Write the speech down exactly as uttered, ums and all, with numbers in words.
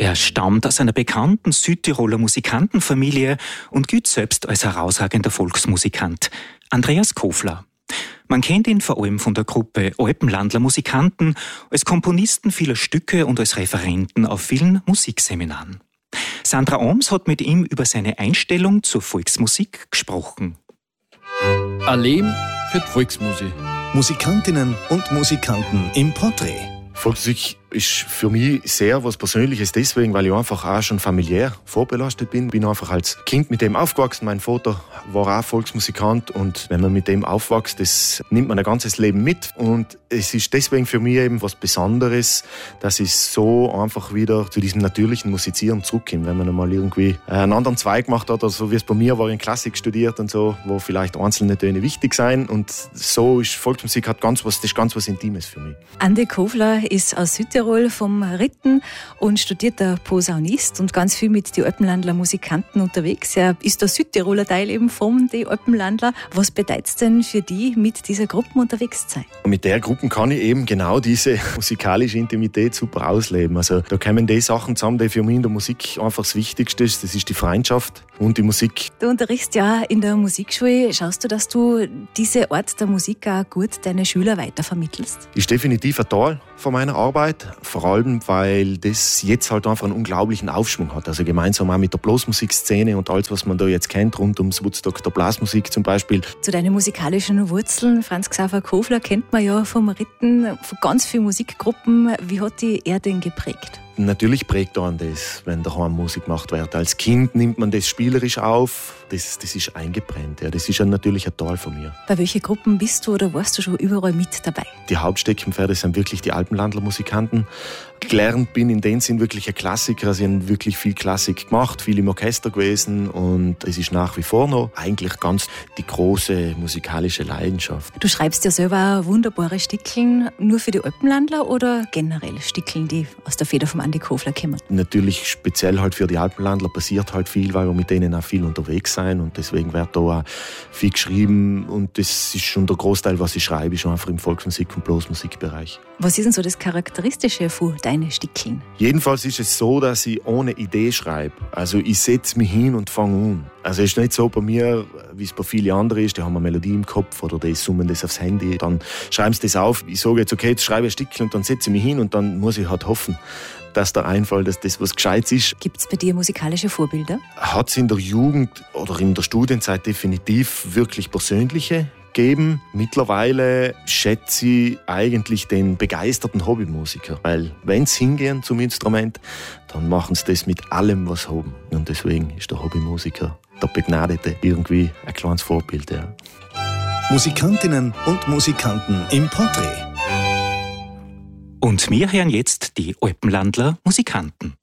Er stammt aus einer bekannten Südtiroler Musikantenfamilie und gilt selbst als herausragender Volksmusikant. Andreas Kofler. Man kennt ihn vor allem von der Gruppe Alpenlandler Musikanten, als Komponisten vieler Stücke und als Referenten auf vielen Musikseminaren. Sandra Oms hat mit ihm über seine Einstellung zur Volksmusik gesprochen. Ein Leben für die Volksmusik. Musikantinnen und Musikanten im Porträt. Volksmusik ist für mich sehr was Persönliches deswegen, weil ich einfach auch schon familiär vorbelastet bin. Ich bin einfach als Kind mit dem aufgewachsen. Mein Vater war auch Volksmusikant und wenn man mit dem aufwächst, das nimmt man ein ganzes Leben mit. Und es ist deswegen für mich eben was Besonderes, dass ich so einfach wieder zu diesem natürlichen Musizieren zurückkomme. Wenn man einmal irgendwie einen anderen Zweig gemacht hat, also wie es bei mir war, in Klassik studiert und so, wo vielleicht einzelne Töne wichtig sein. Und so ist Volksmusik hat ganz was, das ist ganz was Intimes für mich. Andi Kofler ist aus Südtirol vom Ritten und studierter Posaunist und ganz viel mit den Alpenlandler Musikanten unterwegs. Er ist der Südtiroler Teil eben von den Alpenlandler. Was bedeutet es denn für die, mit dieser Gruppe unterwegs zu sein? Mit der Gruppe kann ich eben genau diese musikalische Intimität super ausleben. Also da kommen die Sachen zusammen, die für mich in der Musik einfach das Wichtigste ist. Das ist die Freundschaft und die Musik. Du unterrichtest ja in der Musikschule. Schaust du, dass du diese Art der Musik auch gut deine Schüler weitervermittelst? Ist definitiv ein Teil von meiner Arbeit. Vor allem, weil das jetzt halt einfach einen unglaublichen Aufschwung hat. Also gemeinsam auch mit der Blasmusikszene und alles, was man da jetzt kennt, rund ums Woodstock der Blasmusik zum Beispiel. Zu deinen musikalischen Wurzeln, Franz Xaver Kofler, kennt man ja vom Ritten, von ganz vielen Musikgruppen. Wie hat die er denn geprägt? Natürlich prägt einen das, wenn daheim Musik gemacht wird. Als Kind nimmt man das spielerisch auf. Das, das ist eingebrennt. Ja. Das ist ja natürlich ein Teil von mir. Bei welchen Gruppen bist du oder warst du schon überall mit dabei? Die Hauptsteckenpferde sind wirklich die Alpenlandler Musikanten. Gelernt bin in dem Sinn wirklich ein Klassiker. Also ich habe wirklich viel Klassik gemacht, viel im Orchester gewesen und es ist nach wie vor noch eigentlich ganz die große musikalische Leidenschaft. Du schreibst ja selber wunderbare Stickeln nur für die Alpenlandler oder generell Stickeln, die aus der Feder vom Andi Kofler kommen? Natürlich speziell halt für die Alpenlandler passiert halt viel, weil wir mit denen auch viel unterwegs sind und deswegen wird da auch viel geschrieben und das ist schon der Großteil, was ich schreibe, ist einfach im Volksmusik- und Blasmusikbereich. Was ist denn so das Charakteristische von deinen Stickeln? Jedenfalls ist es so, dass ich ohne Idee schreibe. Also ich setze mich hin und fange an. Also es ist nicht so bei mir, wie es bei vielen anderen ist, die haben eine Melodie im Kopf oder die summen das aufs Handy, dann schreiben sie das auf. Ich sage jetzt, okay, jetzt schreibe ich ein Stückchen und dann setze ich mich hin und dann muss ich halt hoffen, dass der Einfall, dass das was Gescheites ist. Gibt es bei dir musikalische Vorbilder? Hat es in der Jugend oder in der Studienzeit definitiv wirklich persönliche geben. Mittlerweile schätze ich eigentlich den begeisterten Hobbymusiker, weil wenn sie hingehen zum Instrument, dann machen sie das mit allem, was sie haben. Und deswegen ist der Hobbymusiker, der Begnadete, irgendwie ein kleines Vorbild. Ja. Musikantinnen und Musikanten im Porträt. Und wir hören jetzt die Alpenlandler Musikanten.